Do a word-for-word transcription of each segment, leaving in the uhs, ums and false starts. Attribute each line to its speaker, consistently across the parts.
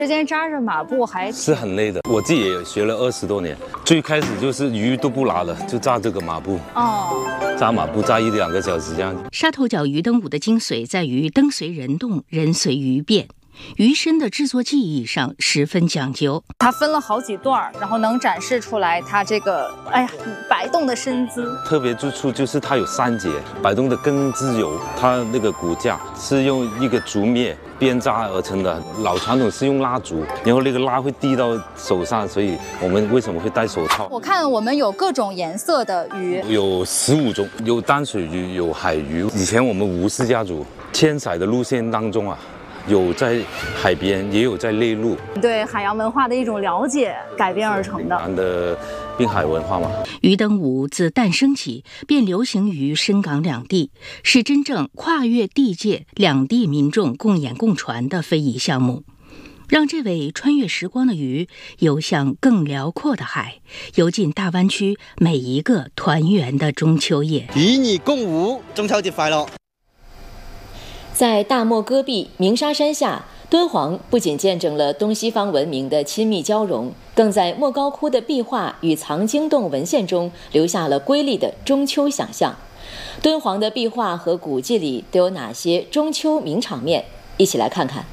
Speaker 1: 时间扎着马步还
Speaker 2: 是很累的，我自己也学了二十多年。最开始就是鱼都不拉了，就扎这个马步。哦，扎马步扎一两个小时这样。
Speaker 3: 沙头角鱼灯舞的精髓在于灯随人动，人随鱼变。鱼身的制作技艺上十分讲究，
Speaker 1: 它分了好几段，然后能展示出来它这个哎呀摆动的身姿。
Speaker 2: 特别之处就是它有三节，摆动的更自由。它那个骨架是用一个竹篾编扎而成的，老传统是用蜡烛，然后那个蜡会滴到手上，所以我们为什么会戴手套？
Speaker 1: 我看我们有各种颜色的鱼，
Speaker 2: 有十五种，有淡水鱼，有海鱼。以前我们吴氏家族迁徙的路线当中啊。有在海边，也有在内陆，
Speaker 1: 对海洋文化的一种了解改编而成的。
Speaker 2: 南的滨海文化嘛。
Speaker 3: 鱼灯舞自诞生起便流行于深港两地，是真正跨越地界、两地民众共演共传的非遗项目，让这位穿越时光的鱼游向更辽阔的海，游进大湾区每一个团圆的中秋夜。
Speaker 4: 与你共舞，中秋节快乐！
Speaker 5: 在大漠戈壁鸣沙山下，敦煌不仅见证了东西方文明的亲密交融，更在莫高窟的壁画与藏经洞文献中留下了瑰丽的中秋想象。敦煌的壁画和古迹里都有哪些中秋名场面？一起来看看。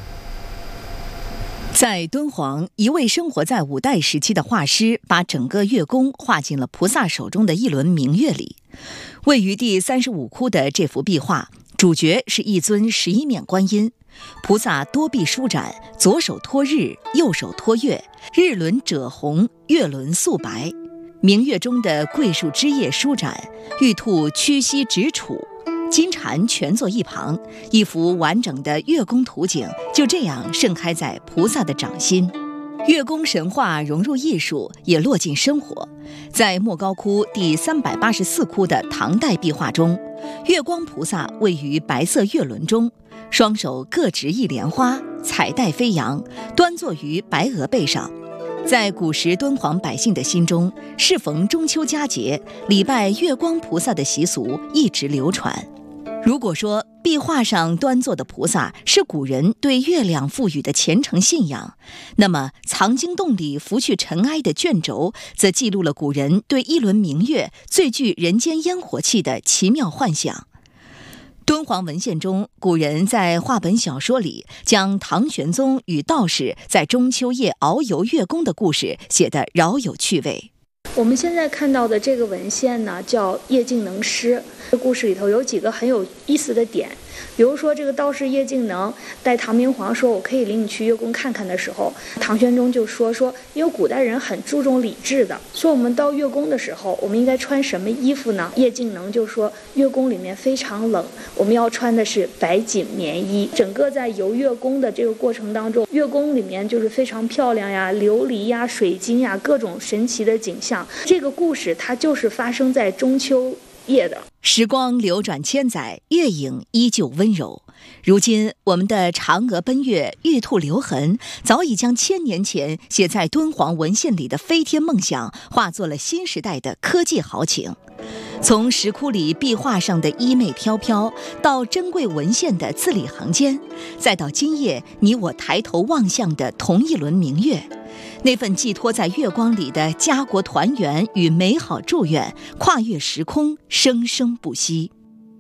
Speaker 6: 在敦煌，一位生活在五代时期的画师把整个月宫画进了菩萨手中的一轮明月里。位于第三十五窟的这幅壁画，主角是一尊十一面观音，菩萨多臂舒展，左手托日，右手托月，日轮赭红，月轮素白。明月中的桂树枝叶舒展，玉兔屈膝直杵，金蝉蜷坐一旁，一幅完整的月宫图景就这样盛开在菩萨的掌心。月宫神话融入艺术，也落进生活。在莫高窟第三百八十四窟的唐代壁画中，月光菩萨位于白色月轮中，双手各执一莲花，彩带飞扬，端坐于白鹅背上。在古时敦煌百姓的心中，适逢中秋佳节，礼拜月光菩萨的习俗一直流传。如果说壁画上端坐的菩萨是古人对月亮赋予的虔诚信仰，那么藏经洞里拂去尘埃的卷轴，则记录了古人对一轮明月最具人间烟火气的奇妙幻想。敦煌文献中，古人在话本小说里将唐玄宗与道士在中秋夜遨游月宫的故事写得饶有趣味。
Speaker 7: 我们现在看到的这个文献呢，叫《叶敬能诗》。这故事里头有几个很有意思的点，比如说这个道士叶敬能带唐明皇说我可以领你去月宫看看的时候，唐玄宗就说说因为古代人很注重礼制的，所以我们到月宫的时候我们应该穿什么衣服呢？叶敬能就说月宫里面非常冷，我们要穿的是白锦棉衣。整个在游月宫的这个过程当中，月宫里面就是非常漂亮呀，琉璃呀、水晶呀，各种神奇的景象。这个故事它就是发生在中秋夜的。
Speaker 6: 时光流转千载，月影依旧温柔。如今我们的嫦娥奔月、玉兔留痕，早已将千年前写在敦煌文献里的飞天梦想化作了新时代的科技豪情。从石窟里壁画上的衣袂飘飘，到珍贵文献的字里行间，再到今夜你我抬头望向的同一轮明月，那份寄托在月光里的家国团圆与美好祝愿，跨越时空，生生不息。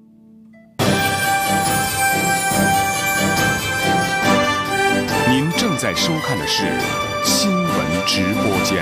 Speaker 8: 您正在收看的是新闻直播间。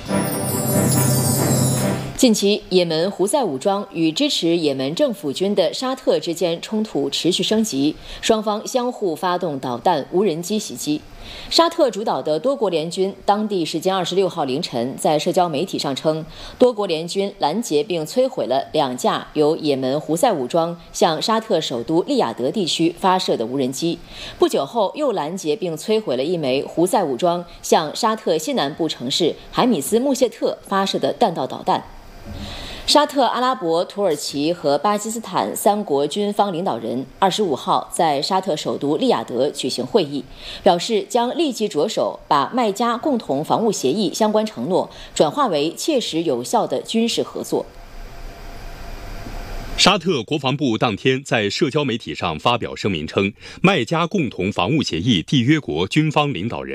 Speaker 5: 近期，也门胡塞武装与支持也门政府军的沙特之间冲突持续升级，双方相互发动导弹、无人机袭击。沙特主导的多国联军当地时间二十六号凌晨在社交媒体上称，多国联军拦截并摧毁了两架由也门胡塞武装向沙特首都利雅得地区发射的无人机。不久后，又拦截并摧毁了一枚胡塞武装向沙特西南部城市海米斯穆谢特发射的弹道导弹。沙特阿拉伯、土耳其和巴基斯坦三国军方领导人二十五号在沙特首都利雅得举行会议，表示将立即着手把麦加共同防务协议相关承诺转化为切实有效的军事合作。
Speaker 9: 沙特国防部当天在社交媒体上发表声明称，麦加共同防务协议缔约国军方领导人